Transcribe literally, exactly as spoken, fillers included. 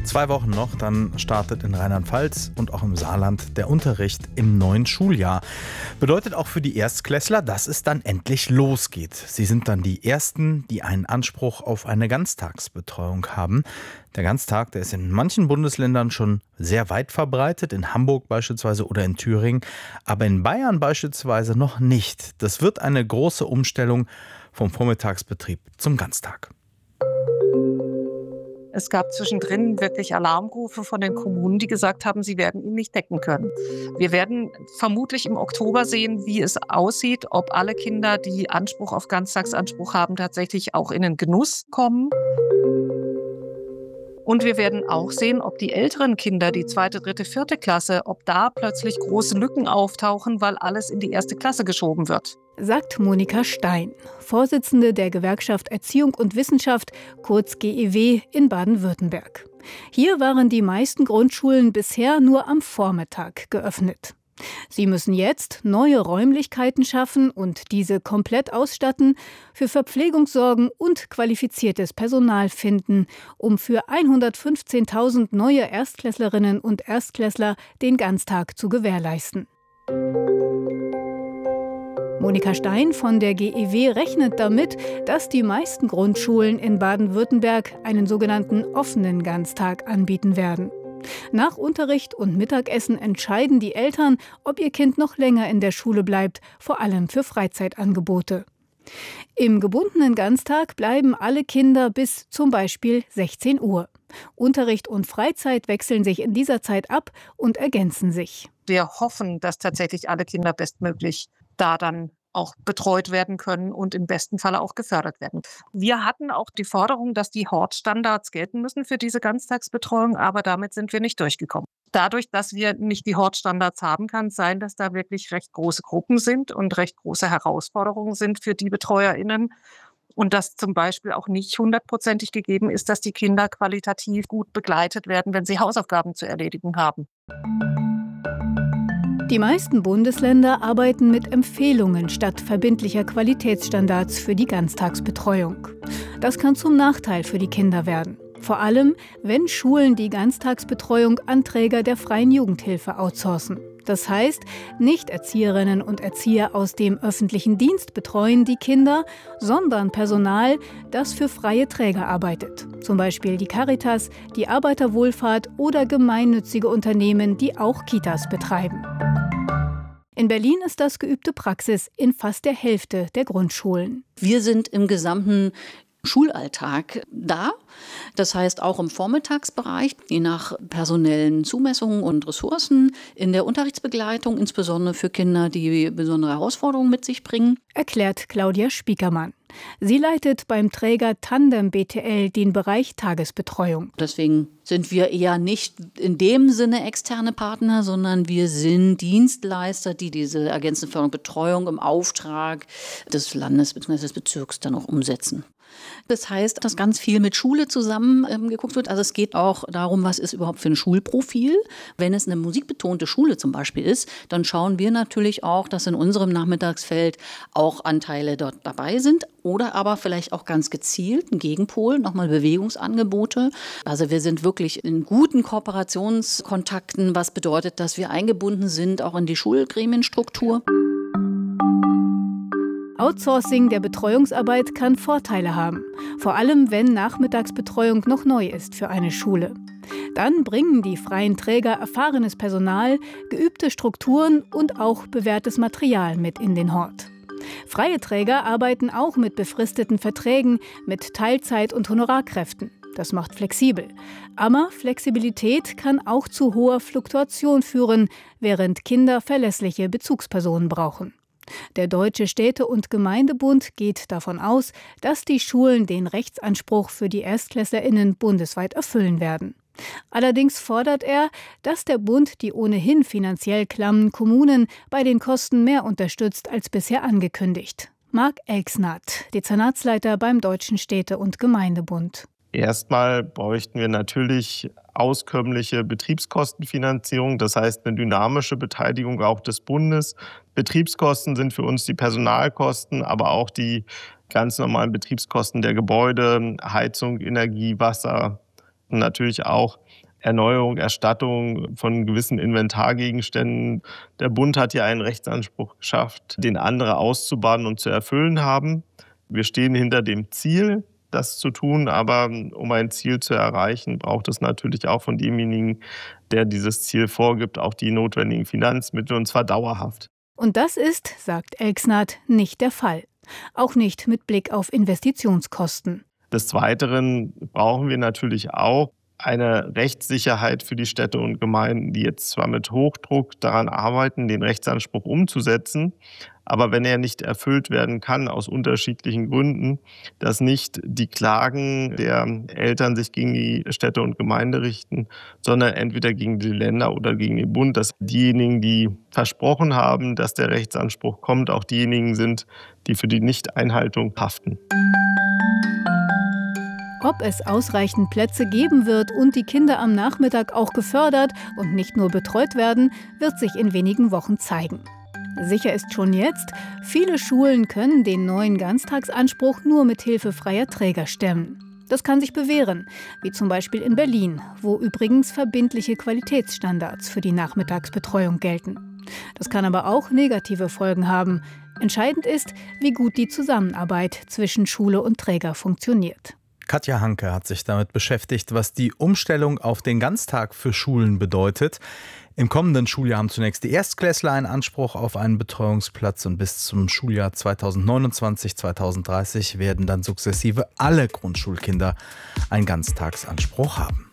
Zwei Wochen noch, dann startet in Rheinland-Pfalz und auch im Saarland der Unterricht im neuen Schuljahr. Bedeutet auch für die Erstklässler, dass es dann endlich losgeht. Sie sind dann die Ersten, die einen Anspruch auf eine Ganztagsbetreuung haben. Der Ganztag, der ist in manchen Bundesländern schon sehr weit verbreitet, in Hamburg beispielsweise oder in Thüringen, aber in Bayern beispielsweise noch nicht. Das wird eine große Umstellung vom Vormittagsbetrieb zum Ganztag. Es gab zwischendrin wirklich Alarmrufe von den Kommunen, die gesagt haben, sie werden ihn nicht decken können. Wir werden vermutlich im Oktober sehen, wie es aussieht, ob alle Kinder, die Anspruch auf Ganztagsanspruch haben, tatsächlich auch in den Genuss kommen. Und wir werden auch sehen, ob die älteren Kinder, die zweite, dritte, vierte Klasse, ob da plötzlich große Lücken auftauchen, weil alles in die erste Klasse geschoben wird. Sagt Monika Stein, Vorsitzende der Gewerkschaft Erziehung und Wissenschaft, kurz G E W, in Baden-Württemberg. Hier waren die meisten Grundschulen bisher nur am Vormittag geöffnet. Sie müssen jetzt neue Räumlichkeiten schaffen und diese komplett ausstatten, für Verpflegung sorgen und qualifiziertes Personal finden, um für hundertfünfzehntausend neue Erstklässlerinnen und Erstklässler den Ganztag zu gewährleisten. Monika Stein von der G E W rechnet damit, dass die meisten Grundschulen in Baden-Württemberg einen sogenannten offenen Ganztag anbieten werden. Nach Unterricht und Mittagessen entscheiden die Eltern, ob ihr Kind noch länger in der Schule bleibt, vor allem für Freizeitangebote. Im gebundenen Ganztag bleiben alle Kinder bis zum Beispiel sechzehn Uhr. Unterricht und Freizeit wechseln sich in dieser Zeit ab und ergänzen sich. Wir hoffen, dass tatsächlich alle Kinder bestmöglich da dann auch betreut werden können und im besten Falle auch gefördert werden. Wir hatten auch die Forderung, dass die Hortstandards gelten müssen für diese Ganztagsbetreuung, aber damit sind wir nicht durchgekommen. Dadurch, dass wir nicht die Hortstandards haben, kann es sein, dass da wirklich recht große Gruppen sind und recht große Herausforderungen sind für die BetreuerInnen. Und dass zum Beispiel auch nicht hundertprozentig gegeben ist, dass die Kinder qualitativ gut begleitet werden, wenn sie Hausaufgaben zu erledigen haben. Die meisten Bundesländer arbeiten mit Empfehlungen statt verbindlicher Qualitätsstandards für die Ganztagsbetreuung. Das kann zum Nachteil für die Kinder werden. Vor allem, wenn Schulen die Ganztagsbetreuung an Träger der freien Jugendhilfe outsourcen. Das heißt, nicht Erzieherinnen und Erzieher aus dem öffentlichen Dienst betreuen die Kinder, sondern Personal, das für freie Träger arbeitet. Zum Beispiel die Caritas, die Arbeiterwohlfahrt oder gemeinnützige Unternehmen, die auch Kitas betreiben. In Berlin ist das geübte Praxis in fast der Hälfte der Grundschulen. Wir sind im gesamten Schulalltag da. Das heißt auch im Vormittagsbereich, je nach personellen Zumessungen und Ressourcen, in der Unterrichtsbegleitung, insbesondere für Kinder, die besondere Herausforderungen mit sich bringen. Erklärt Claudia Spiekermann. Sie leitet beim Träger Tandem B T L den Bereich Tagesbetreuung. Deswegen sind wir eher nicht in dem Sinne externe Partner, sondern wir sind Dienstleister, die diese ergänzende Förderung Betreuung im Auftrag des Landes bzw. des Bezirks dann auch umsetzen. Das heißt, dass ganz viel mit Schule zusammen ähm, geguckt wird. Also es geht auch darum, was ist überhaupt für ein Schulprofil. Wenn es eine musikbetonte Schule zum Beispiel ist, dann schauen wir natürlich auch, dass in unserem Nachmittagsfeld auch Anteile dort dabei sind. Oder aber vielleicht auch ganz gezielt ein Gegenpol, nochmal Bewegungsangebote. Also wir sind wirklich in guten Kooperationskontakten, was bedeutet, dass wir eingebunden sind, auch in die Schulgremienstruktur. Outsourcing der Betreuungsarbeit kann Vorteile haben, vor allem wenn Nachmittagsbetreuung noch neu ist für eine Schule. Dann bringen die freien Träger erfahrenes Personal, geübte Strukturen und auch bewährtes Material mit in den Hort. Freie Träger arbeiten auch mit befristeten Verträgen, mit Teilzeit- und Honorarkräften. Das macht flexibel. Aber Flexibilität kann auch zu hoher Fluktuation führen, während Kinder verlässliche Bezugspersonen brauchen. Der Deutsche Städte- und Gemeindebund geht davon aus, dass die Schulen den Rechtsanspruch für die ErstklässlerInnen bundesweit erfüllen werden. Allerdings fordert er, dass der Bund die ohnehin finanziell klammen Kommunen bei den Kosten mehr unterstützt als bisher angekündigt. Marc Elksnath, Dezernatsleiter beim Deutschen Städte- und Gemeindebund. Erstmal bräuchten wir natürlich auskömmliche Betriebskostenfinanzierung, das heißt eine dynamische Beteiligung auch des Bundes. Betriebskosten sind für uns die Personalkosten, aber auch die ganz normalen Betriebskosten der Gebäude, Heizung, Energie, Wasser, Natürlich auch Erneuerung, Erstattung von gewissen Inventargegenständen. Der Bund hat ja einen Rechtsanspruch geschafft, den andere auszubaden und zu erfüllen haben. Wir stehen hinter dem Ziel, das zu tun, aber um ein Ziel zu erreichen, braucht es natürlich auch von demjenigen, der dieses Ziel vorgibt, auch die notwendigen Finanzmittel, und zwar dauerhaft. Und das ist, sagt Elksnath, nicht der Fall. Auch nicht mit Blick auf Investitionskosten. Des Weiteren brauchen wir natürlich auch eine Rechtssicherheit für die Städte und Gemeinden, die jetzt zwar mit Hochdruck daran arbeiten, den Rechtsanspruch umzusetzen, aber wenn er nicht erfüllt werden kann, aus unterschiedlichen Gründen, dass nicht die Klagen der Eltern sich gegen die Städte und Gemeinden richten, sondern entweder gegen die Länder oder gegen den Bund, dass diejenigen, die versprochen haben, dass der Rechtsanspruch kommt, auch diejenigen sind, die für die Nichteinhaltung haften. Ob es ausreichend Plätze geben wird und die Kinder am Nachmittag auch gefördert und nicht nur betreut werden, wird sich in wenigen Wochen zeigen. Sicher ist schon jetzt, viele Schulen können den neuen Ganztagsanspruch nur mit Hilfe freier Träger stemmen. Das kann sich bewähren, wie zum Beispiel in Berlin, wo übrigens verbindliche Qualitätsstandards für die Nachmittagsbetreuung gelten. Das kann aber auch negative Folgen haben. Entscheidend ist, wie gut die Zusammenarbeit zwischen Schule und Träger funktioniert. Katja Hanke hat sich damit beschäftigt, was die Umstellung auf den Ganztag für Schulen bedeutet. Im kommenden Schuljahr haben zunächst die Erstklässler einen Anspruch auf einen Betreuungsplatz und bis zum Schuljahr zweitausendneunundzwanzig zweitausenddreißig werden dann sukzessive alle Grundschulkinder einen Ganztagsanspruch haben.